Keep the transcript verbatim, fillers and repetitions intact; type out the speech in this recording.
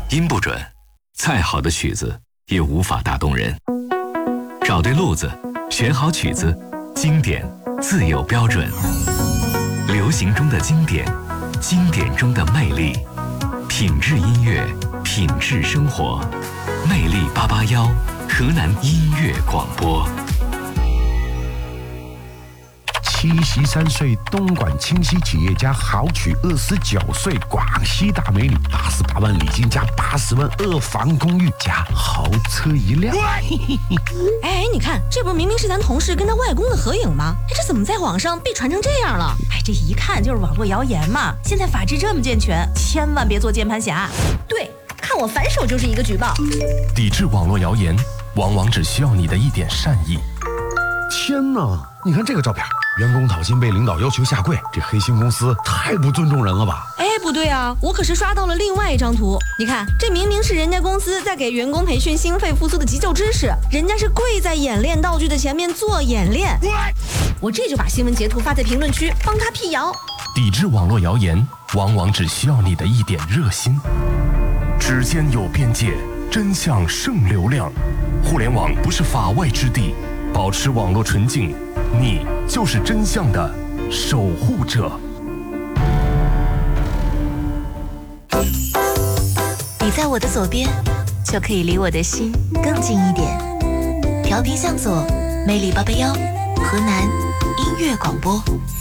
音不准，再好的曲子也无法打动人。找对路子，选好曲子，经典自有标准。流行中的经典，经典中的魅力，品质音乐，品质生活。魅力八八幺，河南音乐广播。 七十三岁东莞清溪企业家豪娶二十九岁广西大美女，八十八万礼金加八十万二房公寓加豪车一辆。 哎，你看，这不明明是咱同事跟他外公的合影吗？哎，这怎么在网上被传成这样了？哎，这一看就是网络谣言嘛！现在法制这么健全，千万别做键盘侠。对，看我反手就是一个举报。 抵制网络谣言，往往只需要你的一点善意。 天哪，你看这个照片，员工讨薪被领导要求下跪，这黑心公司太不尊重人了吧？ 哎，不对啊，我可是刷到了另外一张图。你看，这明明是人家公司在给员工培训心肺复苏的急救知识，人家是跪在演练道具的前面做演练。我这就把新闻截图发在评论区，帮他辟谣。 抵制网络谣言，往往只需要你的一点热心。指尖有边界，真相胜流量。互联网不是法外之地，保持网络纯净，你就是真相的守护者。 你在我的左边，就可以离我的心更近一点。调频向左，魅力八八幺，河南音乐广播。